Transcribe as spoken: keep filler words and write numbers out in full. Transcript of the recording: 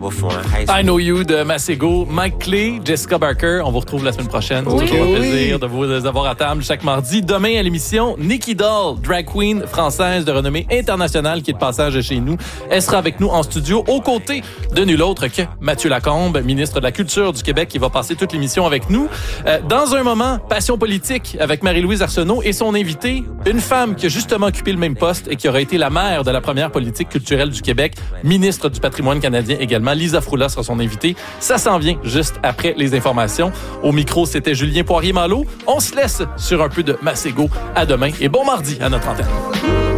profond. Hein? High I Know You de Masego, Mike Clay, Jessica Barker. On vous retrouve la semaine prochaine. Oui. C'est toujours un Oui. plaisir de vous avoir à table chaque mardi. Demain à l'émission, Nikki Doll, drag queen française de renommée internationale qui est de passage chez nous. Elle sera avec nous en studio aux côtés de nul autre que Mathieu Lacombe, ministre de la Culture du Québec, qui va passer toute l'émission avec nous. Euh, dans un moment, Passion politique avec Marie-Louise Arsenault et son invitée, une femme qui a justement occupé le même poste et qui aurait été la mère de la première politique culturelle du Québec, ministre du patrimoine canadien également. Lisa Froula sera son invitée. Ça s'en vient juste après les informations. Au micro, c'était Julien Poirier-Malo. On se laisse sur un peu de Masego. À demain et bon mardi à notre antenne.